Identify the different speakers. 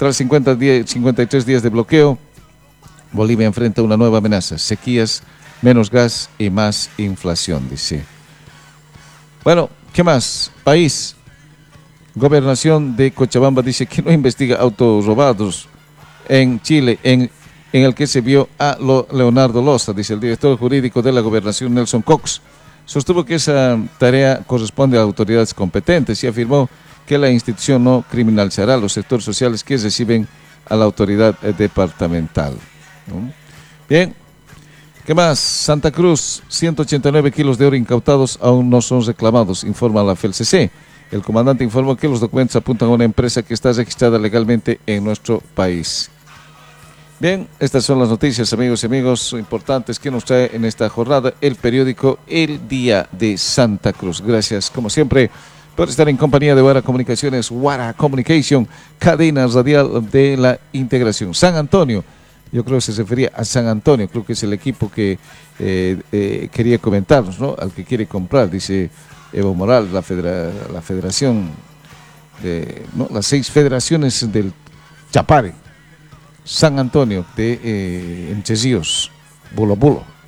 Speaker 1: Tras 53 días de bloqueo, Bolivia enfrenta una nueva amenaza: sequías, menos gas y más inflación, dice. Bueno, ¿qué más? País. Gobernación de Cochabamba dice que no investiga autos robados en Chile, en el que se vio a Leonardo Loza, dice el director jurídico de la gobernación, Nelson Cox. Sostuvo que esa tarea corresponde a autoridades competentes y afirmó que la institución no criminalizará los sectores sociales que reciben a la autoridad departamental. Bien, ¿qué más? Santa Cruz, 189 kilos de oro incautados aún no son reclamados, informa la FELCC. El comandante informó que los documentos apuntan a una empresa que está registrada legalmente en nuestro país. Bien, estas son las noticias, amigos y amigos, importantes que nos trae en esta jornada el periódico El Día de Santa Cruz. Gracias, como siempre, por estar en compañía de Wara Comunicaciones, Wara Communication, cadena radial de la integración. San Antonio, yo creo que se refería a San Antonio, creo que es el equipo que quería comentarnos, ¿no? Al que quiere comprar, dice Evo Morales, la federación, ¿no? Las 6 federaciones del Chapare. San Antonio de Entre Ríos, Bulo Bulo.